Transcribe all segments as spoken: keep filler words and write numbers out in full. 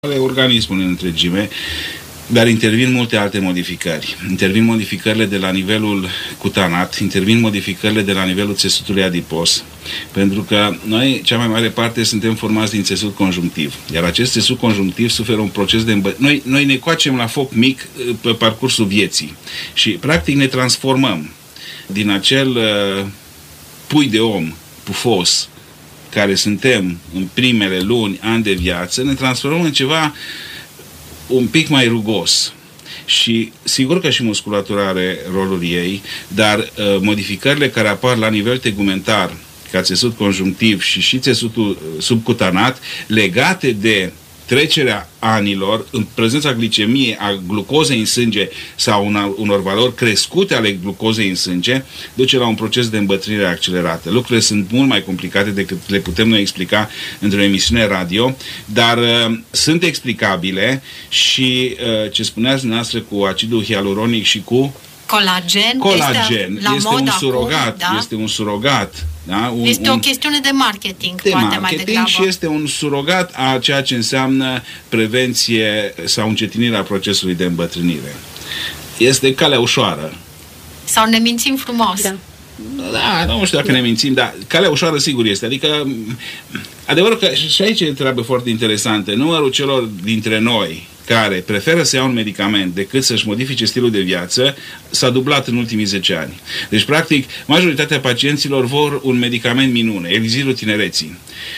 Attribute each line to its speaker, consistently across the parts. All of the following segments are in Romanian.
Speaker 1: organismul în întregime, dar intervin multe alte modificări. Intervin modificările de la nivelul cutanat, intervin modificările de la nivelul țesutului adipos, pentru că noi, cea mai mare parte, suntem formați din țesut conjunctiv, iar acest țesut conjunctiv suferă un proces de îmbătrânire. Noi, noi ne coacem la foc mic pe parcursul vieții și, practic, ne transformăm din acel uh, pui de om pufos care suntem în primele luni, ani de viață, ne transformăm în ceva un pic mai rugos. Și sigur că și musculatura are rolul ei, dar uh, modificările care apar la nivel tegumentar, ca țesut conjunctiv și și țesutul subcutanat, legate de trecerea anilor, în prezența glicemiei, a glucozei în sânge sau una, unor valori crescute ale glucozei în sânge, duce la un proces de îmbătrânire accelerată. Lucrurile sunt mult mai complicate decât le putem noi explica într-o emisiune radio, dar uh, sunt explicabile și uh, ce spuneați dumneavoastră cu acidul hialuronic și cu
Speaker 2: Colagen,
Speaker 1: Colagen
Speaker 2: este,
Speaker 1: este un surogat,
Speaker 2: acum, da?
Speaker 1: este un surogat. Da? Un,
Speaker 2: este
Speaker 1: un,
Speaker 2: o chestiune de marketing,
Speaker 1: de
Speaker 2: poate
Speaker 1: marketing
Speaker 2: mai degrabă.
Speaker 1: Și este un surogat a ceea ce înseamnă prevenție sau încetinirea procesului de îmbătrânire. Este calea ușoară.
Speaker 2: Sau ne mințim frumos.
Speaker 1: Da. Da, nu știu dacă da. ne mințim, dar calea ușoară sigur este. Adică, adevărul că și aici e o treabă foarte interesantă. Numărul celor dintre noi care preferă să ia un medicament decât să-și modifice stilul de viață s-a dublat în ultimii zece ani. Deci, practic, majoritatea pacienților vor un medicament minune, elixirul tinereții.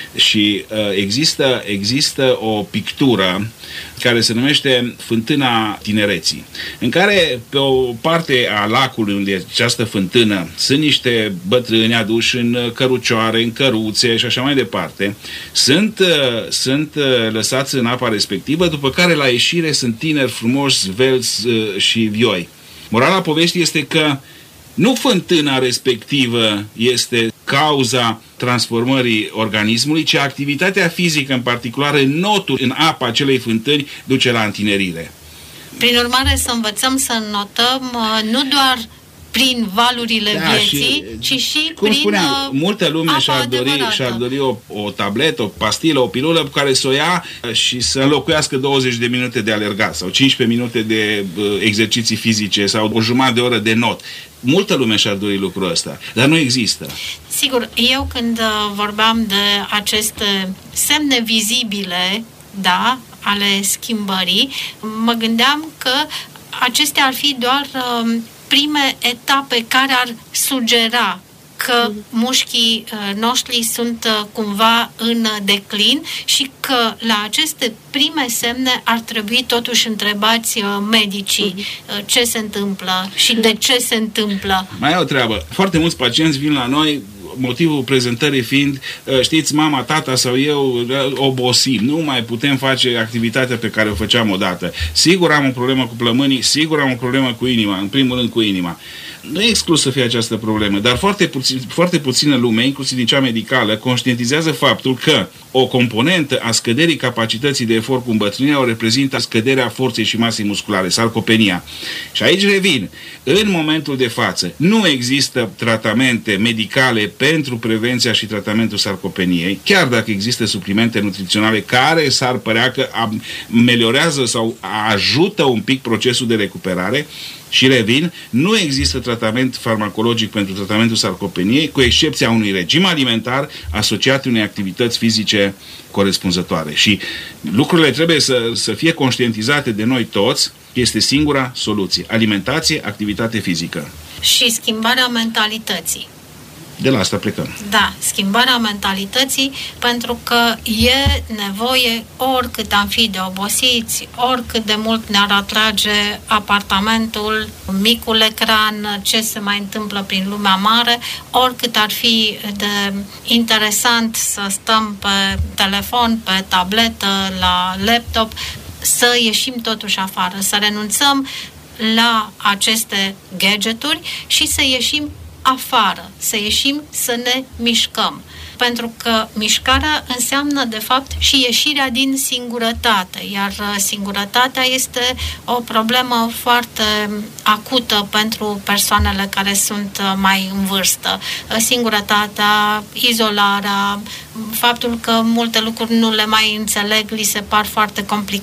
Speaker 1: Și uh, există, există o pictură care se numește Fântâna Tinereții, în care pe o parte a lacului unde e această fântână sunt niște bătrâni aduși în cărucioare, în căruțe și așa mai departe, sunt, uh, sunt uh, lăsați în apa respectivă, după care la ieșire sunt tineri, frumoși, zvelți uh, și vioi. Morala poveștii este că nu fântâna respectivă este cauza transformării organismului, ci activitatea fizică, în particular în notul în apa acelei fântâni, duce la întinerire.
Speaker 2: Prin urmare, să învățăm să notăm nu doar prin valurile da, vieții, și, ci și
Speaker 1: cum
Speaker 2: prin
Speaker 1: spuneam, multă lume și-ar dori, și-ar dori o, o tabletă, o pastilă, o pilulă pe care să o ia și să înlocuiască douăzeci de minute de alergat sau cincisprezece minute de uh, exerciții fizice sau o jumătate de oră de not. Multă lume și-ar dori lucrul ăsta, dar nu există.
Speaker 2: Sigur, eu când vorbeam de aceste semne vizibile, da, ale schimbării, mă gândeam că acestea ar fi doar uh, prime etape care ar sugera că mușchii noștri sunt cumva în declin și că la aceste prime semne ar trebui totuși întrebați medicii ce se întâmplă și de ce se întâmplă.
Speaker 1: Mai e o treabă. Foarte mulți pacienți vin la noi, motivul prezentării fiind, știți, mama, tata sau eu obosim, nu mai putem face activitatea pe care o făceam odată. Sigur am o problemă cu plămânii, sigur am o problemă cu inima, în primul rând cu inima. Nu e exclus să fie această problemă, dar foarte, puțin, foarte puțină lume, inclusiv din cea medicală, conștientizează faptul că o componentă a scăderii capacității de efort cu îmbătrânirea o reprezintă scăderea forței și masei musculare, sarcopenia. Și aici revin. În momentul de față nu există tratamente medicale pentru prevenția și tratamentul sarcopeniei, chiar dacă există suplimente nutriționale care s-ar părea că ameliorează sau ajută un pic procesul de recuperare. Și revin, nu există tratament farmacologic pentru tratamentul sarcopeniei, cu excepția unui regim alimentar asociat unei activități fizice corespunzătoare. Și lucrurile trebuie să, să fie conștientizate de noi toți, este singura soluție. Alimentație, activitate fizică.
Speaker 2: Și schimbarea mentalității.
Speaker 1: De la asta plecăm.
Speaker 2: Da, schimbarea mentalității, pentru că e nevoie, oricât am fi de obosiți, oricât de mult ne-ar atrage apartamentul, micul ecran, ce se mai întâmplă prin lumea mare, oricât ar fi de interesant să stăm pe telefon, pe tabletă, la laptop, să ieșim totuși afară, să renunțăm la aceste gadgeturi și să ieșim afară, să ieșim să ne mișcăm. Pentru că mișcarea înseamnă, de fapt, și ieșirea din singurătate, iar singurătatea este o problemă foarte acută pentru persoanele care sunt mai în vârstă. Singurătatea, izolarea, faptul că multe lucruri nu le mai înțeleg, li se par foarte complicate.